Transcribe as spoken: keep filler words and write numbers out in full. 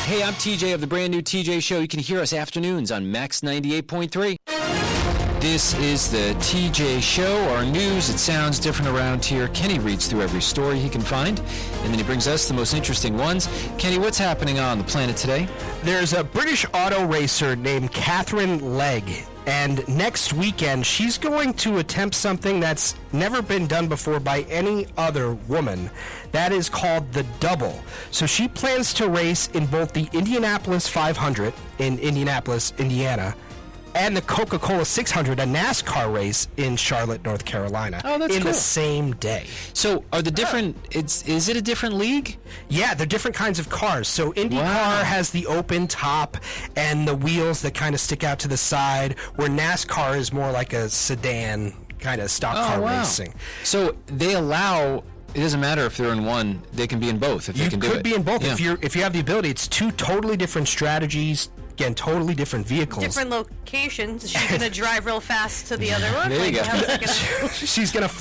Hey, I'm T J of the brand new T J Show. You can hear us afternoons on Max ninety-eight point three. This is the T J Show, our news. It sounds different around here. Kenny reads through every story he can find, and then he brings us the most interesting ones. Kenny, what's happening on the planet today? There's a British auto racer named Catherine Legg, and next weekend she's going to attempt something that's never been done before by any other woman. That is called the double. So she plans to race in both the Indianapolis five hundred in Indianapolis, Indiana, and the Coca-Cola six hundred, a NASCAR race in Charlotte, North Carolina. Oh, that's in cool. the same day. So are the different, it's, is it a different league? Yeah, they're different kinds of cars. So IndyCar Wow. has the open top and the wheels that kind of stick out to the side, where NASCAR is more like a sedan kind of stock car Oh, wow. racing. So they allow, it doesn't matter if they're in one, they can be in both if they You can do it. could be in both Yeah. if you're if you have the ability. It's two totally different strategies. Again, totally different vehicles. Different locations. She's going to drive real fast to the other one. There you Like, go. how's it gonna- She's gonna